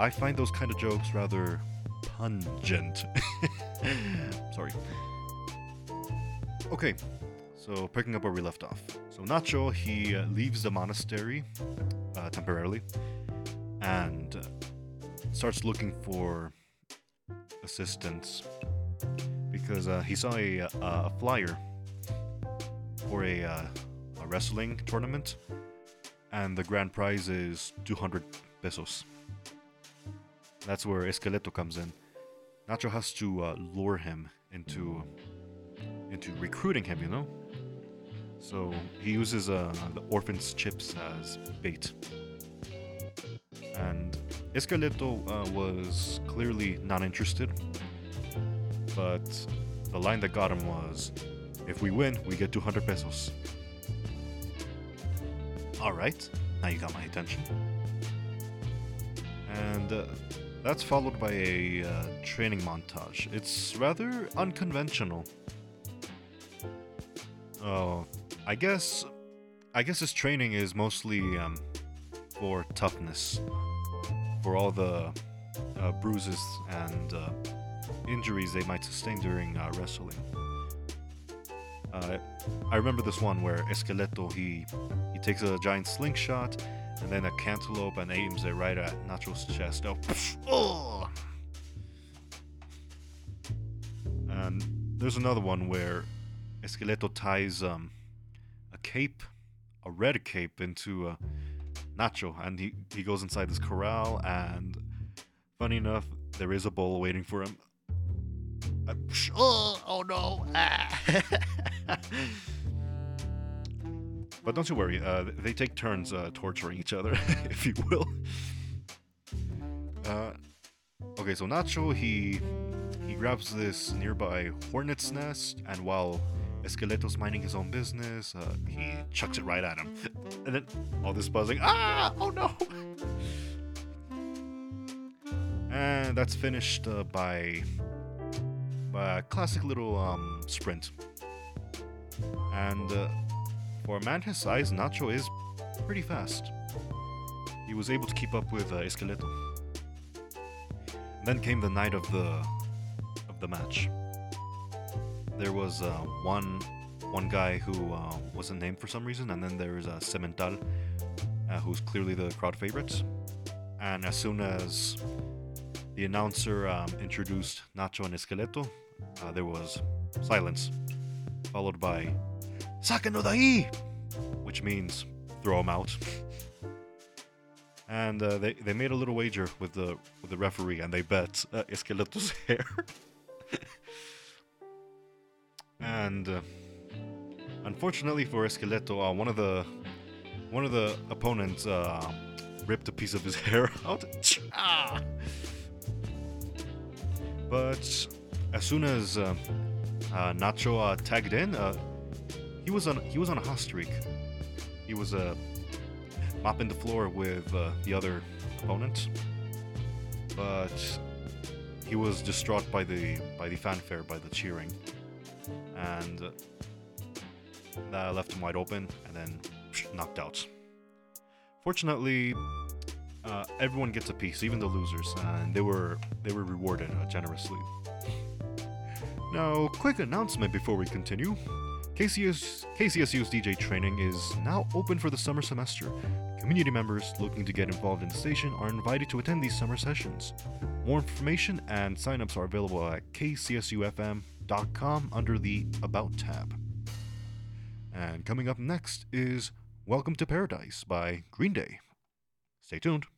I find those kind of jokes rather pungent. Sorry. Okay, so picking up where we left off. So Nacho, he leaves the monastery temporarily and starts looking for assistance because he saw a flyer for a wrestling tournament, and the grand prize is 200 pesos. That's where Esqueleto comes in. Nacho has to lure him into recruiting him, you know? So he uses the orphan's chips as bait. And Esqueleto was clearly not interested, but the line that got him was, if we win, we get 200 pesos. Alright, now you got my attention. And that's followed by a training montage. It's rather unconventional. Oh, I guess his training is mostly for toughness, for all the bruises and injuries they might sustain during wrestling. I remember this one where Esqueleto he takes a giant slingshot and then a cantaloupe and aims it right at Nacho's chest. Oh. And there's another one where Esqueleto ties a cape, a red cape, into Nacho, and he goes inside this corral, and funny enough, there is a bowl waiting for him. Oh no! But don't you worry, they take turns torturing each other, if you will. Okay, so Nacho, he grabs this nearby hornet's nest, and while Esqueleto's minding his own business, he chucks it right at him. And then all this buzzing, oh no! And that's finished by a classic little sprint. And for a man his size, Nacho is pretty fast. He was able to keep up with Esqueleto. And then came the night of the match. There was one guy who wasn't named for some reason, and then there's Cemental, who's clearly the crowd favorite. And as soon as the announcer introduced Nacho and Esqueleto, there was silence, followed by "Sáquenlo de ahí," which means throw him out. And they made a little wager with the referee, and they bet Esqueleto's hair. And unfortunately for Esqueleto, one of the opponents ripped a piece of his hair out. But as soon as Nacho tagged in, he was on a hot streak. He was mopping the floor with the other opponent, but he was distraught by the fanfare, by the cheering, and that left him wide open, and then knocked out. Fortunately, everyone gets a piece, even the losers, and they were rewarded generously. Now, quick announcement before we continue. KCSU's DJ training is now open for the summer semester. Community members looking to get involved in the station are invited to attend these summer sessions. More information and signups are available at kcsufm.com under the About tab. And coming up next is Welcome to Paradise by Green Day. Stay tuned.